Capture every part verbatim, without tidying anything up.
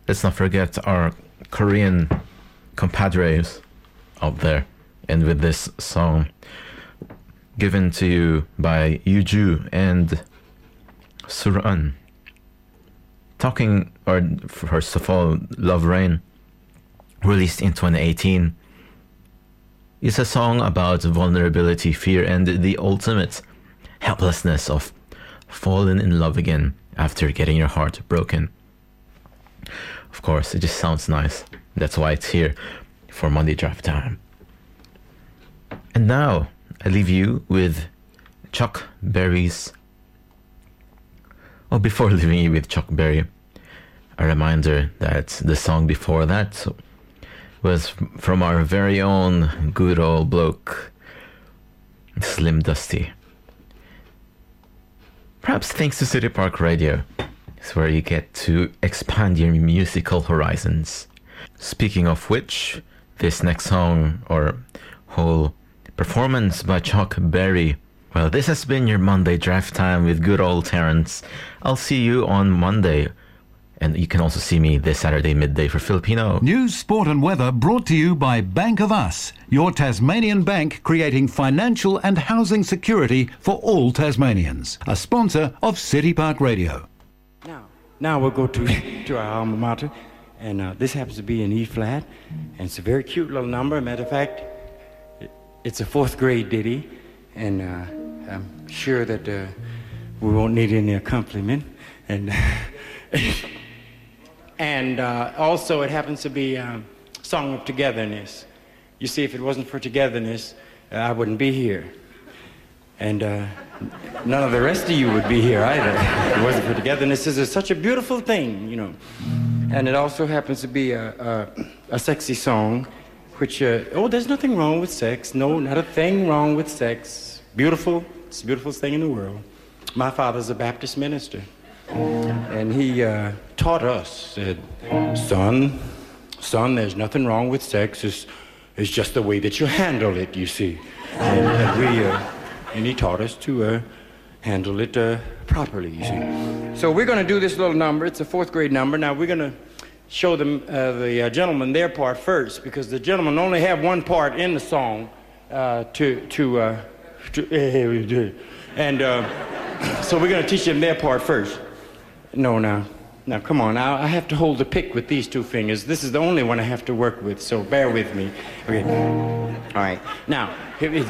let's not forget our Korean compadres out there. And with this song given to you by Yuju and Suran. Talking, or first of all, Love Rain, released in twenty eighteen, is a song about vulnerability, fear, and the ultimate helplessness of falling in love again after getting your heart broken. Of course, it just sounds nice. That's why it's here for Monday Draft Time. And now, I leave you with Chuck Berry's... Oh, before leaving you with Chuck Berry, a reminder that the song before that was from our very own good old bloke, Slim Dusty. Perhaps thanks to City Park Radio, it's where you get to expand your musical horizons. Speaking of which, this next song, or whole performance by Chuck Berry, well, this has been your Monday Draft Time with good old Terrence. I'll see you on Monday. And you can also see me this Saturday midday for Filipino. News, sport and weather brought to you by Bank of Us, your Tasmanian bank creating financial and housing security for all Tasmanians. A sponsor of City Park Radio. Now, now we'll go to, to our alma mater. And uh, this happens to be in E flat. And it's a very cute little number. Matter of fact, it, it's a fourth grade ditty. And uh, I'm sure that uh, we won't need any accompaniment. And... And uh, also, it happens to be a song of togetherness. You see, if it wasn't for togetherness, uh, I wouldn't be here. And uh, none of the rest of you would be here either. If it wasn't for togetherness. This is such a beautiful thing, you know. And it also happens to be a, a, a sexy song, which, uh, oh, there's nothing wrong with sex. No, not a thing wrong with sex. Beautiful. It's the beautiful thing in the world. My father's a Baptist minister. And he uh, taught us, said, son, son, there's nothing wrong with sex. It's, it's just the way that you handle it, you see. And, and, we, uh, and he taught us to uh, handle it uh, properly, you see. So we're going to do this little number. It's a fourth grade number. Now we're going to show them, uh, the uh, gentleman their part first, because the gentlemen only have one part in the song uh, to, to, uh, to and uh, so we're going to teach them their part first. No, now, now, come on. Now, I have to hold the pick with these two fingers. This is the only one I have to work with, so bear with me. Okay. All right. Now, we have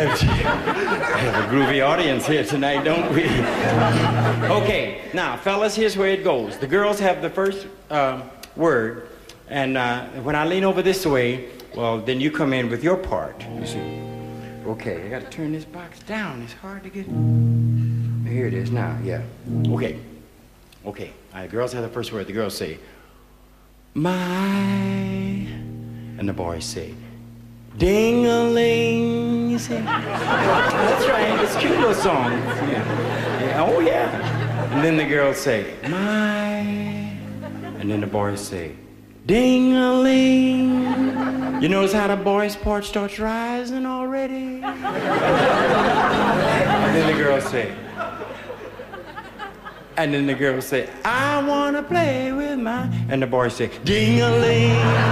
a groovy audience here tonight, don't we? Okay. Now, fellas, here's where it goes. The girls have the first uh, word, and uh, when I lean over this way, well, then you come in with your part, you see. Okay, I got to turn this box down. It's hard to get... Here it is now, yeah. Okay. Okay, all right, girls have the first word. The girls say, my, and the boys say, ding-a-ling, you see? That's right, it's a cute little song. Yeah. Yeah. Oh, yeah. And then the girls say, my, and then the boys say, ding-a-ling. You notice how the boys' part starts rising already? And then the girls say, and then the girls say, I want to play with my... And the boys say, ding-a-ling.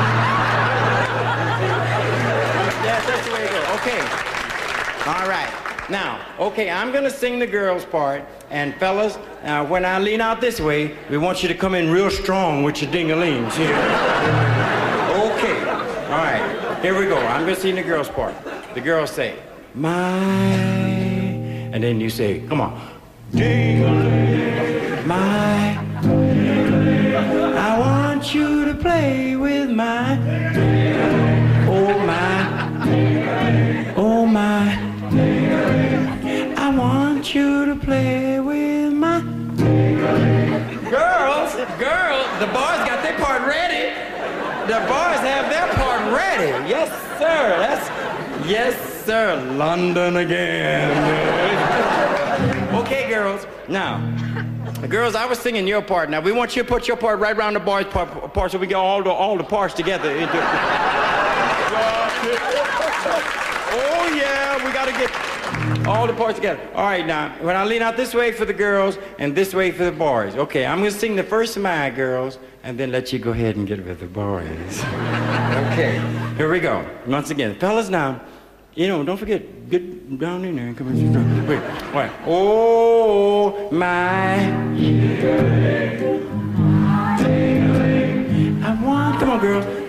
Yes, that's the way it goes. Okay. All right. Now, okay, I'm going to sing the girls' part. And fellas, uh, when I lean out this way, we want you to come in real strong with your ding-a-lings here. Okay. All right. Here we go. I'm going to sing the girls' part. The girls say, my... And then you say, come on. Ding-a-ling, my, I want you to play with my, oh my, oh my, I want you to play with my, girls, girls, the boys got their part ready, the boys have their part ready, yes sir, that's, yes sir, London again. Okay, girls. Now, girls, I was singing your part. Now, we want you to put your part right around the boys' part, part so we get all the all the parts together. Oh yeah, we gotta get. All the parts together. All right, now, when I lean out this way for the girls and this way for the boys. Okay, I'm going to sing the first of my girls and then let you go ahead and get with the boys. Okay, here we go. Once again, fellas, now, you know, don't forget, get down in there and come on. Wait, all right. Oh, my. I want, come on, girls.